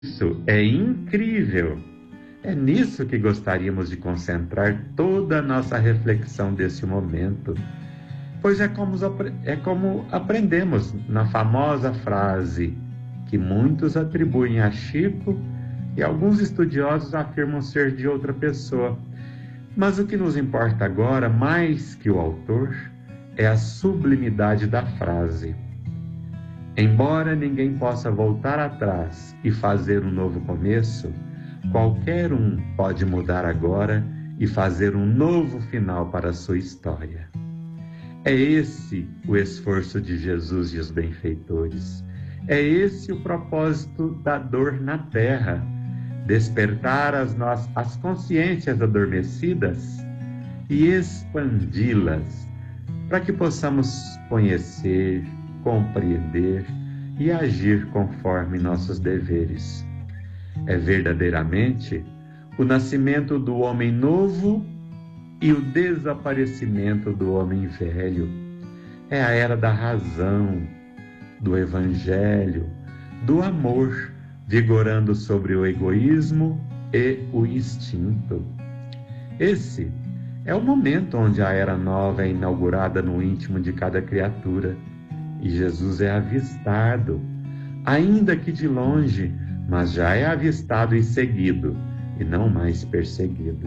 Isso é incrível. É nisso que gostaríamos de concentrar toda a nossa reflexão desse momento, pois é como aprendemos na famosa frase que muitos atribuem a Chico e alguns estudiosos afirmam ser de outra pessoa. Mas o que nos importa agora, mais que o autor, é a sublimidade da frase. Embora ninguém possa voltar atrás e fazer um novo começo, qualquer um pode mudar agora e fazer um novo final para a sua história. É esse o esforço de Jesus e os benfeitores. É esse o propósito da dor na terra, despertar as consciências adormecidas e expandi-las, para que possamos conhecer, compreender e agir conforme nossos deveres. É verdadeiramente o nascimento do homem novo e o desaparecimento do homem velho. É a era da razão, do evangelho, do amor, vigorando sobre o egoísmo e o instinto. Esse é o momento onde a era nova é inaugurada no íntimo de cada criatura e Jesus é avistado, ainda que de longe, mas já é avistado e seguido, e não mais perseguido.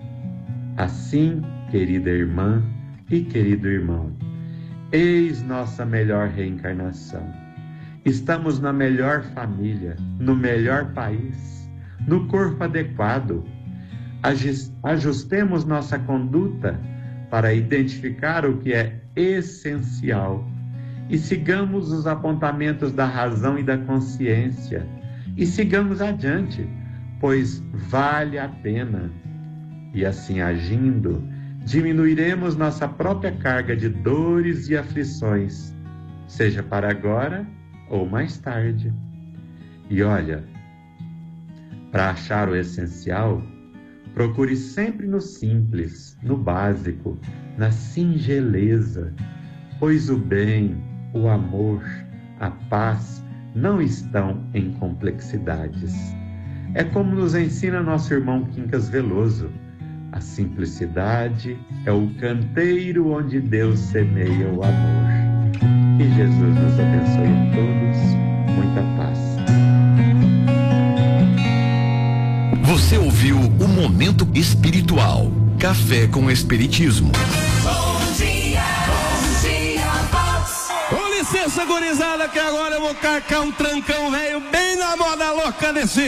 Assim, querida irmã e querido irmão, eis nossa melhor reencarnação. Estamos na melhor família, no melhor país, no corpo adequado. Ajustemos nossa conduta para identificar o que é essencial e sigamos os apontamentos da razão e da consciência e sigamos adiante, pois vale a pena. E assim agindo, diminuiremos nossa própria carga de dores e aflições, seja para agora ou mais tarde. E olha, para achar o essencial, procure sempre no simples, no básico, na singeleza, pois o bem, o amor, a paz não estão em complexidades. É como nos ensina nosso irmão Quincas Veloso: a simplicidade é o canteiro onde Deus semeia o amor. Que Jesus nos abençoe a todos. Muita paz. Você ouviu o Momento Espiritual. Café com Espiritismo. Bom dia, Vox. Com licença, gurizada, que agora eu vou carcar um trancão velho bem na moda louca desse